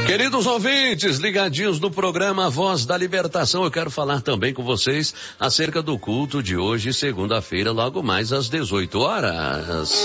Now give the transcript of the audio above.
Queridos ouvintes, ligadinhos no programa Voz da Libertação, eu quero falar também com vocês acerca do culto de hoje, segunda-feira, logo mais às 18 horas.